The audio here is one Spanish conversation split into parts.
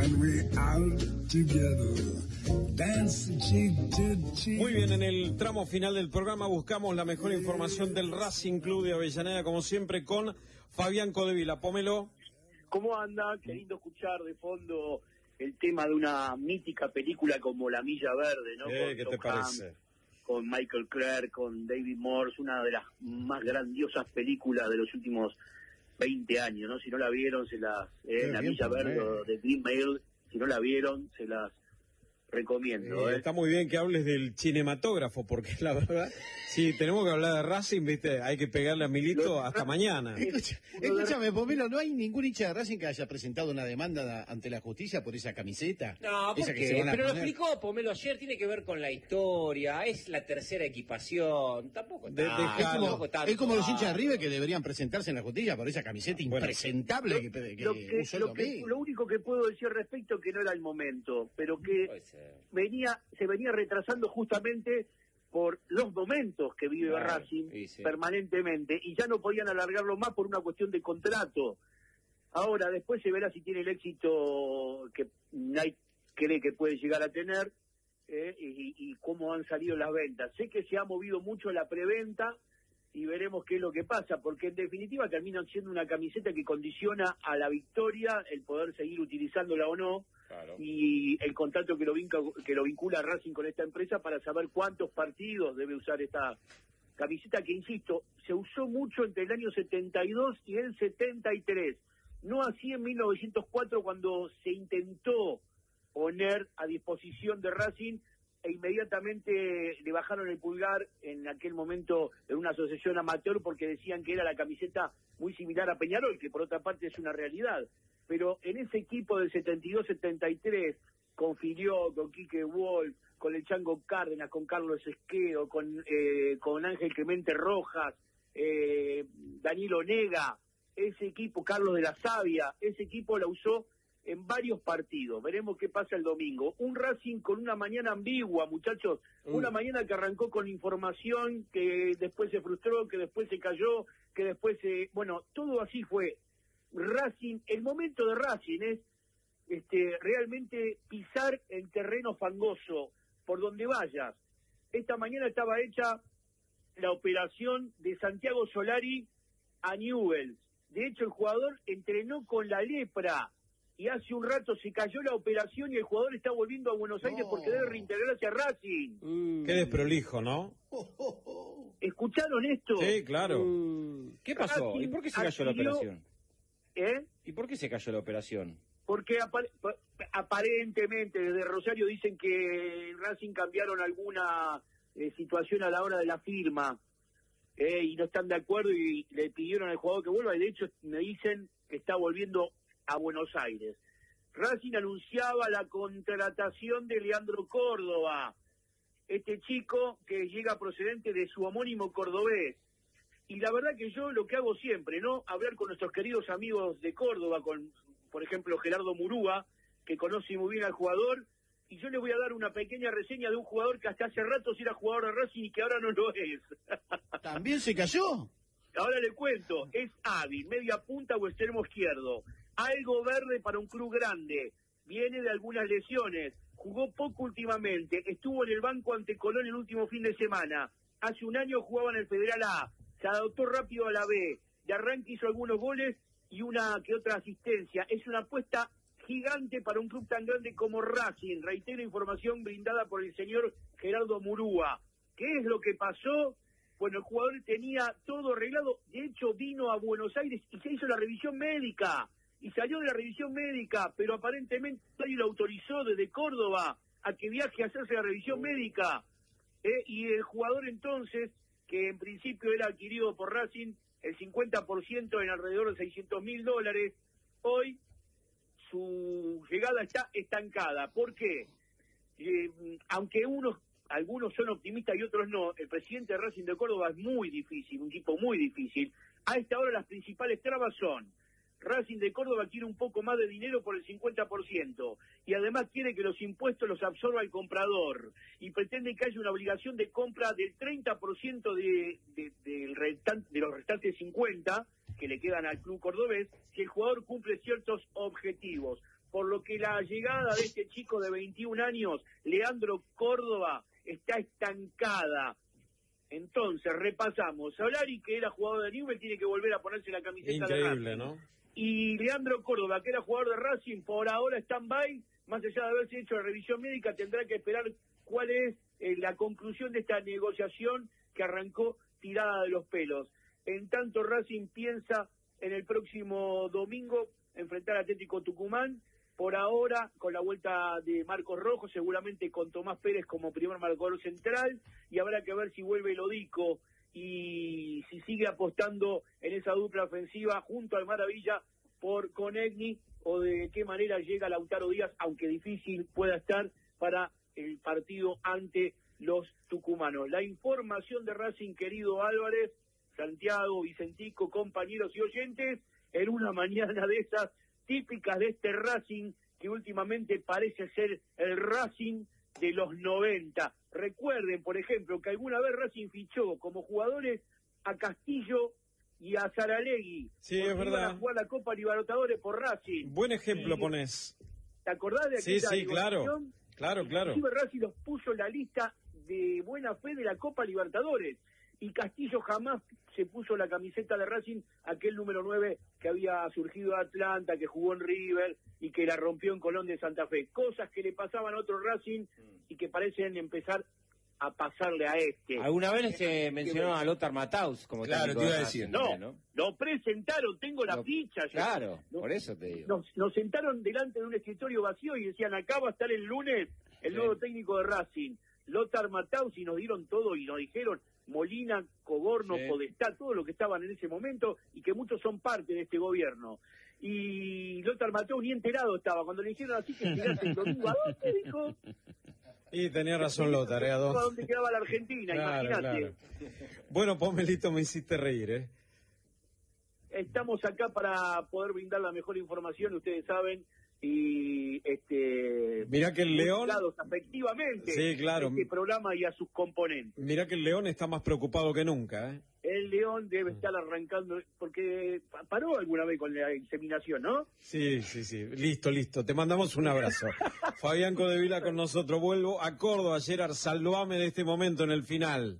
when we're out together. Dance cheek to cheek. Muy bien, en el tramo final del programa buscamos la mejor información del Racing Club de Avellaneda, como siempre, con Fabián Codevila. Pómelo. ¿Cómo anda? Qué lindo escuchar de fondo el tema de una mítica película como La Milla Verde, ¿no? ¿Qué te parece? Con Michael Clarke, con David Morse, una de las más grandiosas películas de los últimos 20 años, ¿no? Si no la vieron, La Milla Verde de Green Mail, si no la vieron, se las recomiendo. Está muy bien que hables del cinematógrafo, porque la verdad, si tenemos que hablar de Racing, viste, hay que pegarle a Milito hasta mañana. Escúchame, Pomelo, ¿no hay ningún hincha de Racing que haya presentado una demanda ante la justicia por esa camiseta? No, ¿por qué? Pero lo explicó Pomelo ayer, tiene que ver con la historia, es la tercera equipación, tampoco está. Es como los hinchas de River que deberían presentarse en la justicia por esa camiseta impresentable que usó el domingo. Lo único que puedo decir al respecto es que no era el momento, pero que se venía retrasando justamente por los momentos que vive Racing permanentemente, y ya no podían alargarlo más por una cuestión de contrato. Ahora, después se verá si tiene el éxito que Nike cree que puede llegar a tener, y cómo han salido las ventas. Sé que se ha movido mucho la preventa, y veremos qué es lo que pasa, porque en definitiva terminan siendo una camiseta que condiciona a la victoria, el poder seguir utilizándola o no, claro, y el contrato que lo vincula a Racing con esta empresa para saber cuántos partidos debe usar esta camiseta, que insisto, se usó mucho entre el año 72 y el 73, no así en 1904 cuando se intentó poner a disposición de Racing, e inmediatamente le bajaron el pulgar en aquel momento en una asociación amateur porque decían que era la camiseta muy similar a Peñarol, que por otra parte es una realidad. Pero en ese equipo del 72-73, con Filió, con Quique Wolf, con el Chango Cárdenas, con Carlos Esquedo, con Ángel Clemente Rojas, Danilo Nega, ese equipo, Carlos de la Savia, ese equipo la usó en varios partidos. Veremos qué pasa el domingo. Un Racing con una mañana ambigua, muchachos. Una mañana que arrancó con información, que después se frustró, que después se cayó, que después bueno, todo así fue. Racing, el momento de Racing es realmente pisar el terreno fangoso por donde vayas. Esta mañana estaba hecha la operación de Santiago Solari a Newell's. De hecho, el jugador entrenó con la lepra y hace un rato se cayó la operación y el jugador está volviendo a Buenos Aires porque debe reintegrarse a Racing. Qué desprolijo, ¿no? ¿Escucharon esto? Sí, claro. ¿Qué pasó? ¿Y por qué se cayó la operación? ¿Y por qué se cayó la operación? Porque aparentemente desde Rosario dicen que en Racing cambiaron alguna situación a la hora de la firma, y no están de acuerdo y le pidieron al jugador que vuelva, y de hecho me dicen que está volviendo a Buenos Aires. Racing anunciaba la contratación de Leandro Córdoba, este chico que llega procedente de su homónimo cordobés. Y la verdad que yo lo que hago siempre, ¿no? Hablar con nuestros queridos amigos de Córdoba, con, por ejemplo, Gerardo Murúa, que conoce muy bien al jugador, y yo le voy a dar una pequeña reseña de un jugador que hasta hace rato era jugador de Racing y que ahora no lo es. ¿También se cayó? Ahora le cuento, es hábil, media punta o extremo izquierdo, algo verde para un club grande, viene de algunas lesiones, jugó poco últimamente, estuvo en el banco ante Colón el último fin de semana, hace un año jugaba en el Federal A, se adaptó rápido a la B, de arranque hizo algunos goles y una que otra asistencia. Es una apuesta gigante para un club tan grande como Racing. Reitero, información brindada por el señor Gerardo Murúa. ¿Qué es lo que pasó? Bueno, el jugador tenía todo arreglado, de hecho vino a Buenos Aires y se hizo la revisión médica, y salió de la revisión médica, pero aparentemente nadie lo autorizó desde Córdoba a que viaje a hacerse la revisión médica, y el jugador entonces, que en principio era adquirido por Racing, el 50% en alrededor de $600.000, hoy su llegada está estancada. ¿Por qué? Aunque algunos son optimistas y otros no, el presidente de Racing de Córdoba es muy difícil, un tipo muy difícil. A esta hora las principales trabas son: Racing de Córdoba quiere un poco más de dinero por el 50%, y además quiere que los impuestos los absorba el comprador, y pretende que haya una obligación de compra del 30% de los restantes 50% que le quedan al club cordobés, si el jugador cumple ciertos objetivos. por lo que la llegada de este chico de 21 años, Leandro Córdoba, está estancada. Entonces, repasamos. Solari, que era jugador de Newell's, tiene que volver a ponerse la camiseta de Racing. Increíble, ¿no? Y Leandro Córdoba, que era jugador de Racing, por ahora stand-by, más allá de haberse hecho la revisión médica, tendrá que esperar cuál es la conclusión de esta negociación que arrancó tirada de los pelos. En tanto, Racing piensa en el próximo domingo enfrentar a Atlético Tucumán, por ahora con la vuelta de Marcos Rojo, seguramente con Tomás Pérez como primer marcador central, y habrá que ver si vuelve Lodico y si sigue apostando en esa dupla ofensiva junto al Maravilla por Conegni, o de qué manera llega Lautaro Díaz, aunque difícil pueda estar para el partido ante los tucumanos. La información de Racing, querido Álvarez, Santiago, Vicentico, compañeros y oyentes, en una mañana de esas típicas de este Racing, que últimamente parece ser el Racing de los 90. Recuerden, por ejemplo, que alguna vez Racing fichó como jugadores a Castillo y a Saralegui. Sí, es verdad. Iban a jugar la Copa Libertadores por Racing. Buen ejemplo pones. ¿Te acordás de aquella Sí, claro. Claro. Inclusive Racing los puso en la lista de buena fe de la Copa Libertadores. Y Castillo jamás se puso la camiseta de Racing, aquel número 9 que había surgido de Atlanta, que jugó en River y que la rompió en Colón de Santa Fe. Cosas que le pasaban a otro Racing y que parecen empezar a pasarle a este. ¿Alguna vez se mencionó a Lothar Matthaus como claro, te iba a decir. No, lo presentaron, tengo la ficha. Claro, por eso te digo. Nos sentaron delante de un escritorio vacío y decían, acá va a estar el lunes el nuevo técnico de Racing, Lothar Matthaus, y nos dieron todo y nos dijeron Molina, Coborno, Podestá, todo lo que estaban en ese momento y que muchos son parte de este gobierno. Y Lothar Matthaus ni enterado estaba. Cuando le dijeron así que llegaste el domingo, ¿a dónde? Dijo. Y tenía razón Lothar, ¿a dónde? ¿A dónde quedaba la Argentina? Imagínate. Claro. Bueno, Pomelito, me hiciste reír, ¿eh? Estamos acá para poder brindar la mejor información, ustedes saben, y mirá que el León afectivamente sí, claro. este programa y a sus componentes. Mirá que el León está más preocupado que nunca, ¿eh? El León debe estar arrancando, porque paró alguna vez con la inseminación, ¿no? Sí. Listo. Te mandamos un abrazo. Fabián Codevila con nosotros. Vuelvo a Córdoba. Gerard, salvame de este momento en el final.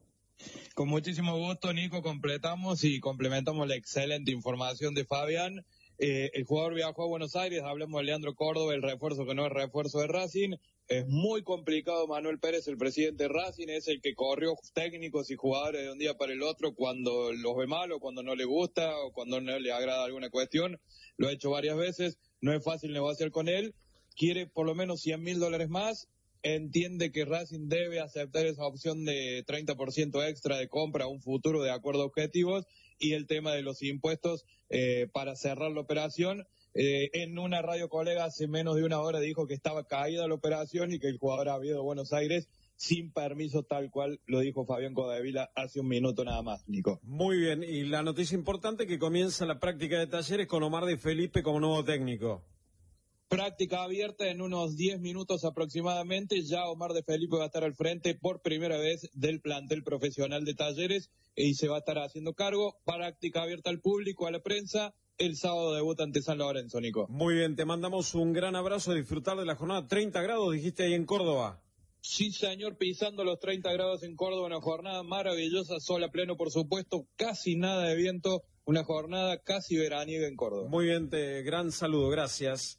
Con muchísimo gusto, Nico, completamos y complementamos la excelente información de Fabián. El jugador viajó a Buenos Aires, hablemos de Leandro Córdoba, el refuerzo que no es refuerzo de Racing. Es muy complicado. Manuel Pérez, el presidente de Racing, es el que corrió técnicos y jugadores de un día para el otro cuando los ve mal o cuando no le gusta o cuando no le agrada alguna cuestión. Lo ha hecho varias veces, no es fácil negociar con él. Quiere por lo menos $100.000 más. Entiende que Racing debe aceptar esa opción de 30% extra de compra a un futuro de acuerdo a objetivos y el tema de los impuestos para cerrar la operación. En una radio colega hace menos de una hora dijo que estaba caída la operación y que el jugador había ido a Buenos Aires sin permiso, tal cual lo dijo Fabián Codevila hace un minuto nada más, Nico. Muy bien, y la noticia importante que comienza la práctica de Talleres con Omar de Felipe como nuevo técnico. Práctica abierta en unos 10 minutos aproximadamente. Ya Omar de Felipe va a estar al frente por primera vez del plantel profesional de Talleres y se va a estar haciendo cargo. Práctica abierta al público, a la prensa. El sábado debuta ante San Lorenzo, Nico. Muy bien, te mandamos un gran abrazo, a disfrutar de la jornada. 30 grados, dijiste ahí en Córdoba. Sí, señor, pisando los 30 grados en Córdoba, una jornada maravillosa, sol a pleno, por supuesto, casi nada de viento, una jornada casi veraniega en Córdoba. Muy bien, gran saludo, gracias.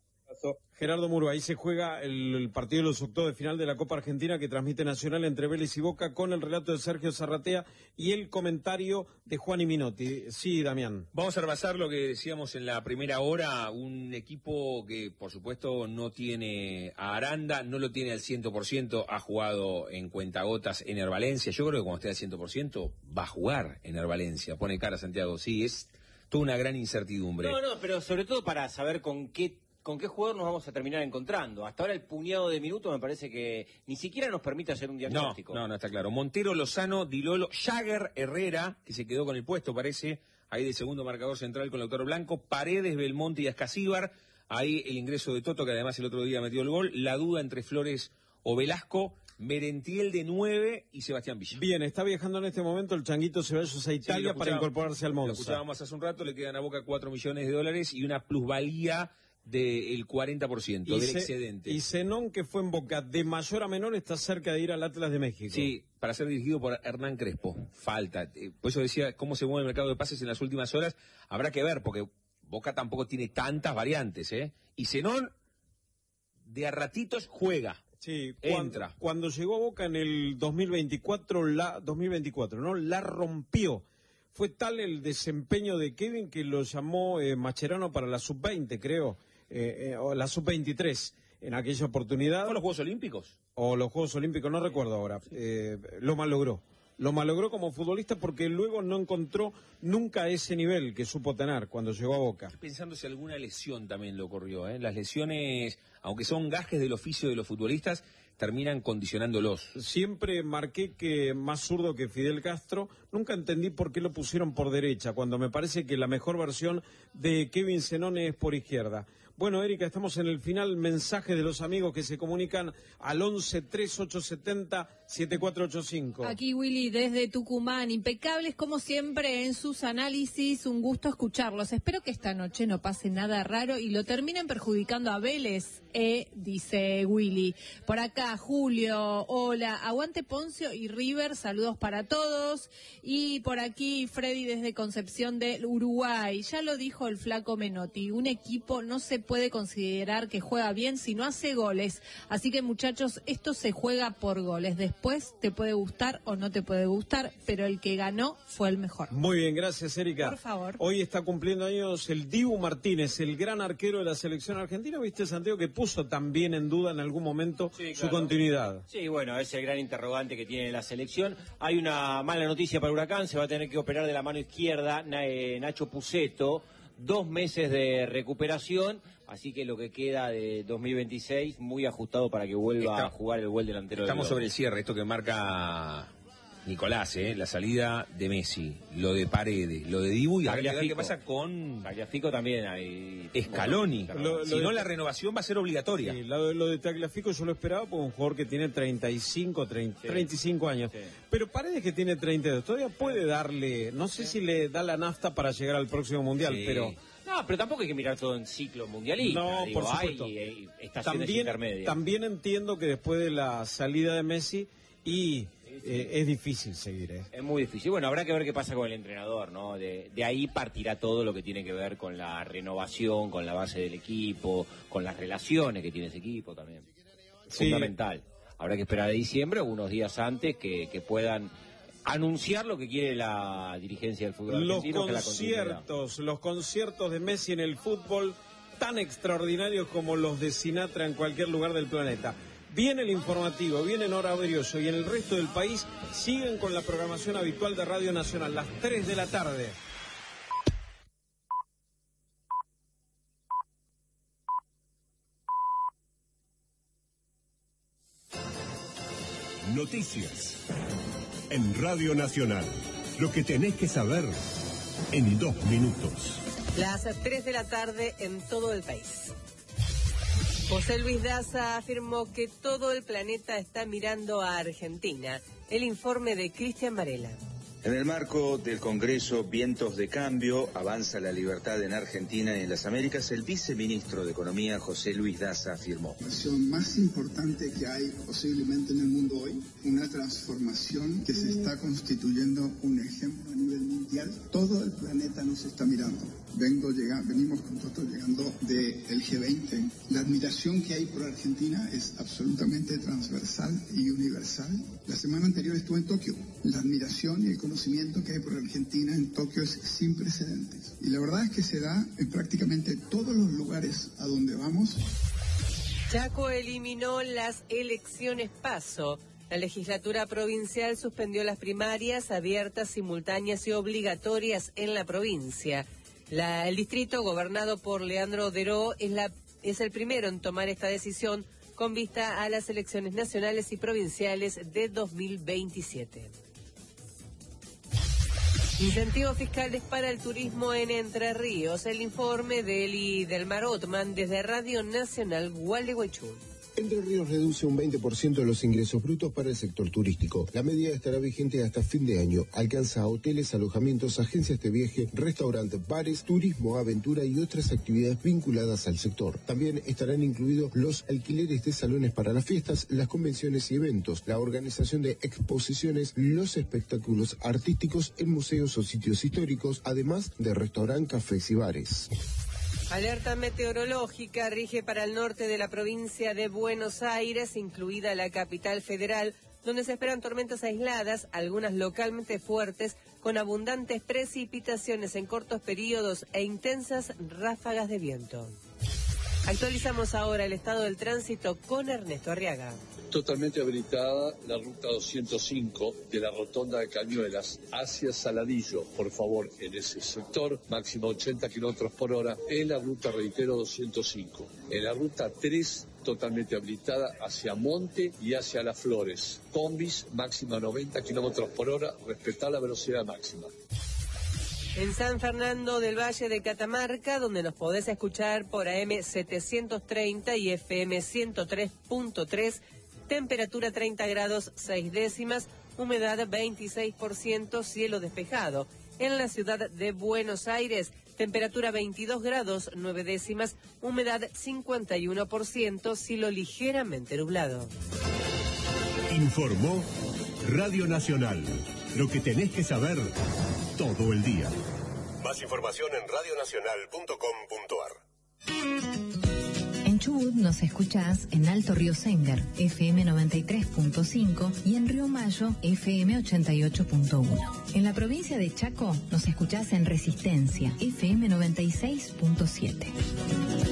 Gerardo Muro, ahí se juega el partido de los octavos de final de la Copa Argentina que transmite Nacional entre Vélez y Boca con el relato de Sergio Zarratea y el comentario de Juan y Minotti. Sí, Damián. Vamos a repasar lo que decíamos en la primera hora, un equipo que por supuesto no tiene a Aranda, no lo tiene al 100%, ha jugado en cuentagotas en Hervalencia. Yo creo que cuando esté al 100% va a jugar en Hervalencia, pone cara Santiago, sí, es toda una gran incertidumbre. No, pero sobre todo para saber con qué jugador nos vamos a terminar encontrando. Hasta ahora el puñado de minutos me parece que ni siquiera nos permite hacer un diagnóstico. No, está claro. Montero, Lozano, Dilolo, Jagger, Herrera, que se quedó con el puesto, parece, ahí de segundo marcador central con Lautaro Blanco, Paredes, Belmonte y Ascasíbar, ahí el ingreso de Toto, que además el otro día metió el gol, la duda entre Flores o Velasco, Merentiel de 9 y Sebastián Villa. Bien, está viajando en este momento el Changuito Ceballos a Italia para incorporarse al Monza. Lo escuchábamos hace un rato, le quedan a Boca $4 millones y una plusvalía del 40% del excedente. Y Zenón, que fue en Boca, de mayor a menor, está cerca de ir al Atlas de México. Sí, para ser dirigido por Hernán Crespo. Falta. Por eso decía, cómo se mueve el mercado de pases en las últimas horas. Habrá que ver, porque Boca tampoco tiene tantas variantes, ¿eh? Y Zenón, de a ratitos, juega. Sí, entra. Cuando llegó a Boca en el 2024, la rompió. Fue tal el desempeño de Kevin que lo llamó Mascherano para la sub-20, creo, o la sub-23 en aquella oportunidad. ¿Fueron los Juegos Olímpicos? O los Juegos Olímpicos, no recuerdo ahora. Lo malogró. Lo malogró como futbolista porque luego no encontró nunca ese nivel que supo tener cuando llegó a Boca. Estoy pensando si alguna lesión también le ocurrió, ¿eh? Las lesiones, aunque son gajes del oficio de los futbolistas, terminan condicionándolos. Siempre marqué que más zurdo que Fidel Castro. Nunca entendí por qué lo pusieron por derecha, cuando me parece que la mejor versión de Kevin Zenón es por izquierda. Bueno, Erika, estamos en el final. Mensaje de los amigos que se comunican al 11-3870-7485. Aquí Willy desde Tucumán, impecables como siempre en sus análisis, un gusto escucharlos. Espero que esta noche no pase nada raro y lo terminen perjudicando a Vélez, dice Willy. Por acá, Julio, hola, aguante Poncio y River, saludos para todos. Y por aquí, Freddy desde Concepción del Uruguay, ya lo dijo el flaco Menotti, un equipo no se puede considerar que juega bien si no hace goles. Así que, muchachos, esto se juega por goles. Después te puede gustar o no te puede gustar, pero el que ganó fue el mejor. Muy bien, gracias, Erika. Por favor. Hoy está cumpliendo años el Dibu Martínez, el gran arquero de la selección argentina. ¿Viste, Santiago, que puso también en duda en algún momento su continuidad? Sí, bueno, es el gran interrogante que tiene la selección. Hay una mala noticia para Huracán, se va a tener que operar de la mano izquierda Nacho Puceto, 2 meses de recuperación. Así que lo que queda de 2026, muy ajustado para que vuelva a jugar el buen delantero. Estamos sobre el cierre, esto que marca Nicolás, la salida de Messi, lo de Paredes, lo de Dibu, y a ver qué pasa con Tagliafico también hay. Scaloni. Si no, la renovación va a ser obligatoria. Sí, lo de Tagliafico yo lo esperaba por un jugador que tiene 35 años. Sí. Pero Paredes, que tiene 32, todavía puede darle, no sé si le da la nafta para llegar al próximo Mundial, pero... No, pero tampoco hay que mirar todo en ciclo mundialista. No, por supuesto. Hay estaciones intermedias. También entiendo que después de la salida de Messi es difícil seguir. Es muy difícil. Bueno, habrá que ver qué pasa con el entrenador, ¿no? De ahí partirá todo lo que tiene que ver con la renovación, con la base del equipo, con las relaciones que tiene ese equipo también. Sí. Fundamental. Habrá que esperar a diciembre, unos días antes, que puedan anunciar lo que quiere la dirigencia del fútbol argentino. Los conciertos de Messi en el fútbol, tan extraordinarios como los de Sinatra en cualquier lugar del planeta. Viene el informativo, viene en Hora Brioso, y en el resto del país siguen con la programación habitual de Radio Nacional, las 3 de la tarde. Noticias en Radio Nacional. Lo que tenés que saber en 2 minutos. Las 3 de la tarde en todo el país. José Luis Daza afirmó que todo el planeta está mirando a Argentina. El informe de Cristian Varela. En el marco del Congreso Vientos de Cambio, avanza la libertad en Argentina y en las Américas, el viceministro de Economía, José Luis Daza, afirmó. La transformación más importante que hay posiblemente en el mundo hoy, una transformación que se está constituyendo un ejemplo a nivel mundial. Todo el planeta nos está mirando. Venimos con nosotros llegando del G20. La admiración que hay por Argentina es absolutamente transversal y universal. La semana anterior estuve en Tokio. La admiración y el conocimiento que hay por Argentina en Tokio es sin precedentes. Y la verdad es que se da en prácticamente todos los lugares a donde vamos. Chaco eliminó las elecciones PASO. La legislatura provincial suspendió las primarias abiertas, simultáneas y obligatorias en la provincia. El distrito, gobernado por Leandro Deró, es el primero en tomar esta decisión con vista a las elecciones nacionales y provinciales de 2027. Incentivos fiscales para el turismo en Entre Ríos. El informe de Eli Delmar Otman desde Radio Nacional Gualeguaychú. Entre Ríos reduce un 20% los ingresos brutos para el sector turístico. La medida estará vigente hasta fin de año. Alcanza a hoteles, alojamientos, agencias de viaje, restaurantes, bares, turismo, aventura y otras actividades vinculadas al sector. También estarán incluidos los alquileres de salones para las fiestas, las convenciones y eventos, la organización de exposiciones, los espectáculos artísticos en museos o sitios históricos, además de restaurantes, cafés y bares. Alerta meteorológica rige para el norte de la provincia de Buenos Aires, incluida la capital federal, donde se esperan tormentas aisladas, algunas localmente fuertes, con abundantes precipitaciones en cortos periodos e intensas ráfagas de viento. Actualizamos ahora el estado del tránsito con Ernesto Arriaga. Totalmente habilitada la ruta 205 de la rotonda de Cañuelas hacia Saladillo. Por favor, en ese sector, máxima 80 kilómetros por hora. En la ruta, reitero, 205. En la ruta 3, totalmente habilitada hacia Monte y hacia Las Flores. Combis, máxima 90 kilómetros por hora. Respetar la velocidad máxima. En San Fernando del Valle de Catamarca, donde nos podés escuchar por AM 730 y FM 103.3, temperatura 30 grados 6 décimas, humedad 26%, cielo despejado. En la ciudad de Buenos Aires, temperatura 22 grados 9 décimas, humedad 51%, cielo ligeramente nublado. Informó Radio Nacional. Lo que tenés que saber todo el día. Más información en radionacional.com.ar. En Chubut nos escuchás en Alto Río Sender, FM 93.5 y en Río Mayo, FM 88.1. En la provincia de Chaco nos escuchás en Resistencia, FM 96.7.